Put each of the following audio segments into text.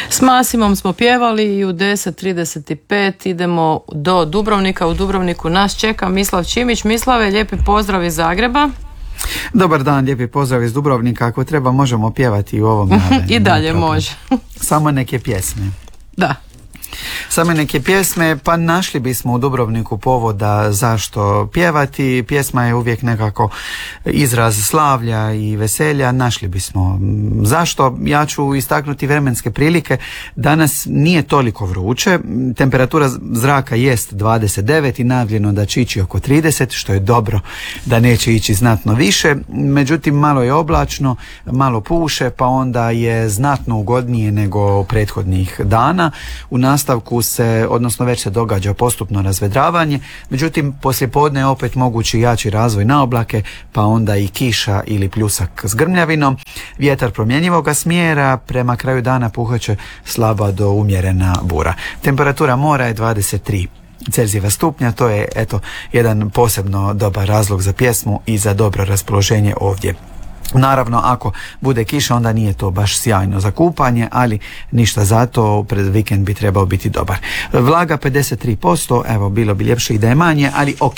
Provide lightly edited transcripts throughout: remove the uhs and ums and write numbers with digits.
S Masimom smo pjevali i u 10:35 idemo do Dubrovnika. U Dubrovniku nas čeka Mislav Čimić. Mislave, lijepi pozdrav iz Zagreba. Dobar dan, lijepi pozdrav iz Dubrovnika. Ako treba možemo pjevati u ovom nadanju. I dalje može. Samo neke pjesme. Da. Samo neke pjesme, pa našli bismo u Dubrovniku povoda zašto pjevati. Pjesma je uvijek nekako izraz slavlja i veselja. Našli bismo zašto. Ja ću istaknuti vremenske prilike. Danas nije toliko vruće. Temperatura zraka jest 29 i najavljeno da će ići oko 30, što je dobro, da neće ići znatno više. Međutim, malo je oblačno, malo puše, pa onda je znatno ugodnije nego prethodnih dana. U nastavku odnosno već se događa postupno razvedravanje, međutim poslijepodne je opet mogući jači razvoj na oblake, pa onda i kiša ili pljusak s grmljavinom. Vjetar promjenjivog smjera, prema kraju dana puhaće slaba do umjerena bura. Temperatura mora je 23 Celzijeva stupnja, to je jedan posebno dobar razlog za pjesmu i za dobro raspoloženje ovdje. Naravno, ako bude kiša, onda nije to baš sjajno za kupanje, ali ništa zato, pred vikend bi trebao biti dobar. Vlaga 53%, evo, bilo bi ljepše i da je manje, ali ok.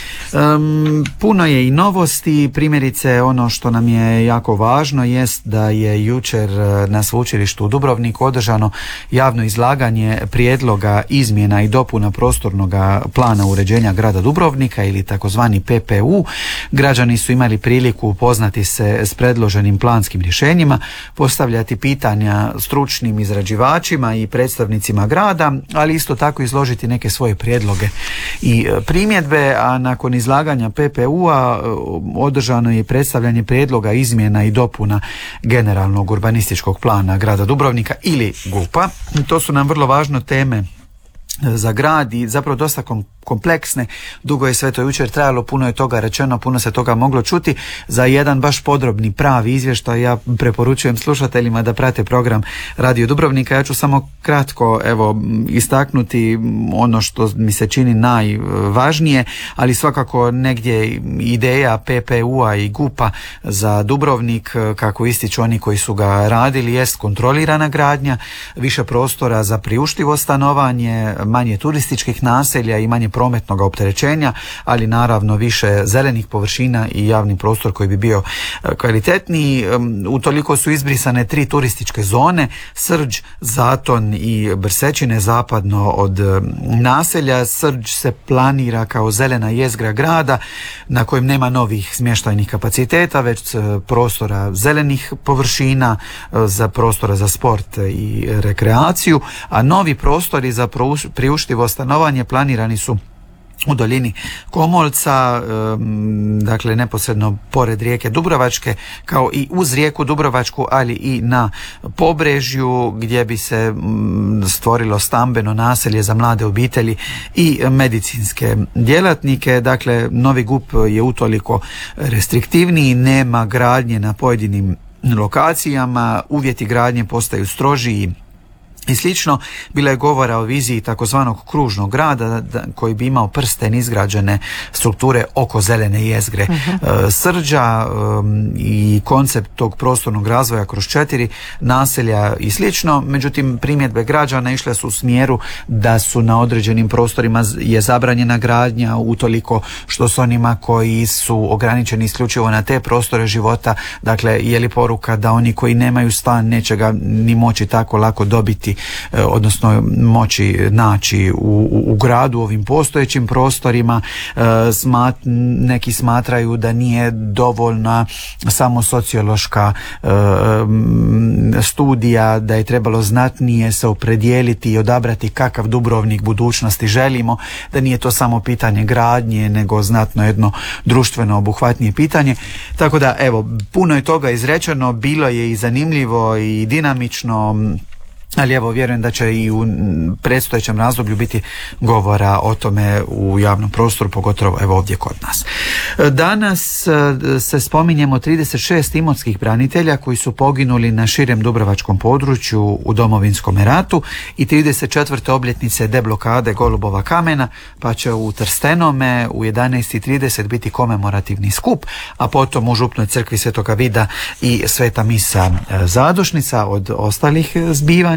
Puno je i novosti, primjerice ono što nam je jako važno jest da je jučer na Sveučilištu u Dubrovniku održano javno izlaganje prijedloga izmjena i dopuna prostornog plana uređenja grada Dubrovnika ili takozvani PPU. Građani su imali priliku upoznati se s predloženim planskim rješenjima, postavljati pitanja stručnim izrađivačima i predstavnicima grada, ali isto tako izložiti neke svoje prijedloge i primjedbe, a nakon izlaganja PPU-a održano je predstavljanje prijedloga izmjena i dopuna generalnog urbanističkog plana grada Dubrovnika ili GUP-a. To su nam vrlo važne teme za grad i zapravo dosta kompleksne. Dugo je sve to jučer trajalo, puno je toga rečeno, puno se toga moglo čuti. Za jedan baš podrobni pravi izvještaj ja preporučujem slušateljima da prate program Radio Dubrovnika. Ja ću samo kratko istaknuti ono što mi se čini najvažnije, ali svakako negdje ideja PPU-a i GUP-a za Dubrovnik, kako ističu oni koji su ga radili, jest kontrolirana gradnja, više prostora za priuštivo stanovanje, manje turističkih naselja i manje prometnog opterećenja, ali naravno više zelenih površina i javni prostor koji bi bio kvalitetniji. Utoliko su izbrisane 3 turističke zone, Srđ, Zaton i Brsečine zapadno od naselja. Srđ se planira kao zelena jezgra grada na kojem nema novih smještajnih kapaciteta, već prostora zelenih površina, za prostora za sport i rekreaciju, a novi prostori za priuštivo stanovanje planirani su u dolini Komolca, dakle neposredno pored rijeke Dubrovačke, kao i uz rijeku Dubrovačku, ali i na pobrežju gdje bi se stvorilo stambeno naselje za mlade obitelji i medicinske djelatnike. Dakle, novi GUP je utoliko restriktivniji, nema gradnje na pojedinim lokacijama, uvjeti gradnje postaju strožiji i slično. Bila je govora o viziji takozvanog kružnog grada koji bi imao prsten izgrađene strukture oko zelene jezgre Srđa i koncept tog prostornog razvoja kroz 4 naselja i slično. Međutim, primjedbe građana išle su u smjeru da su na određenim prostorima je zabranjena gradnja, utoliko što s onima koji su ograničeni isključivo na te prostore života. Dakle, je li poruka da oni koji nemaju stan neće ga ni moći tako lako dobiti, odnosno moći naći u gradu, u ovim postojećim prostorima. Neki smatraju da nije dovoljna samo sociološka studija, da je trebalo znatnije se opredijeliti i odabrati kakav Dubrovnik budućnosti želimo, da nije to samo pitanje gradnje, nego znatno jedno društveno obuhvatnije pitanje. Tako da, evo, puno je toga izrečeno, bilo je i zanimljivo i dinamično, ali evo, vjerujem da će i u predstojećem razdoblju biti govora o tome u javnom prostoru, pogotovo evo ovdje kod nas. Danas se spominjemo 36 imotskih branitelja koji su poginuli na širem dubrovačkom području u Domovinskom ratu i 34. obljetnice deblokade Golubova kamena, pa će u Trstenome u 11:30 biti komemorativni skup, a potom u Župnoj crkvi Svetoga Vida i sveta misa zadušnica. Od ostalih zbivanja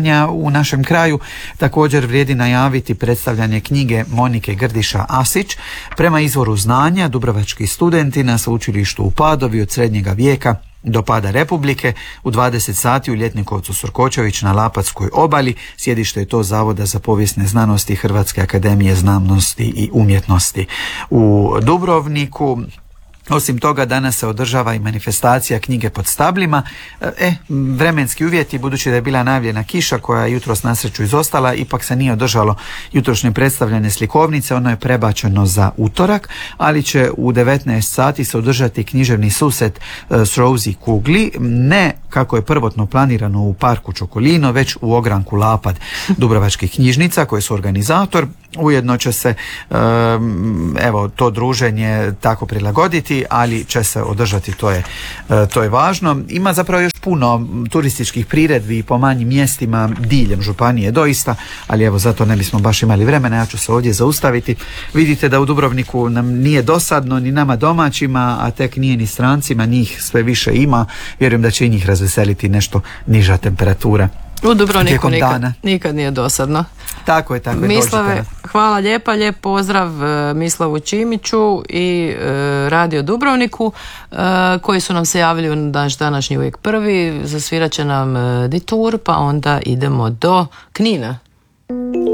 zanimanja u našem kraju. Također vrijedi najaviti predstavljanje knjige Monike Grdiša-Asić. Prema izvoru znanja, dubrovački studenti na sveučilištu u Padovi od srednjega vijeka do pada Republike u 20 sati u Ljetnikovcu Surkočević na Lapatskoj obali. Sjedište je to Zavoda za povijesne znanosti Hrvatske akademije znanosti i umjetnosti u Dubrovniku. Osim toga, danas se održava i manifestacija knjige pod stablima. Vremenski uvjeti, budući da je bila najavljena kiša koja je jutros na sreću izostala, ipak se nije održalo jutrošnje predstavljanje slikovnice, ono je prebačeno za utorak, ali će u 19 sati se održati književni susret s Rosie Kugli, ne kako je prvotno planirano u parku Čokolino, već u ogranku Lapad Dubrovačkih knjižnica koje su organizator. Ujedno će se to druženje tako prilagoditi, ali će se održati, to je važno. Ima zapravo još puno turističkih priredbi po manjim mjestima diljem županije doista, ali evo zato ne bismo baš imali vremena, ja ću se ovdje zaustaviti. Vidite da u Dubrovniku nam nije dosadno ni nama domaćima, a tek nije ni strancima, njih sve više ima. Vjerujem da će i njih razveseliti nešto niža temperatura. U Dubrovniku nikad nije dosadno. Tako je. Mislave, hvala lijepa, lijep pozdrav Mislavu Čimiću i Radio Dubrovniku koji su nam se javili u naš današnji uvijek prvi. Zasvirat će nam Ditur, pa onda idemo do Knina.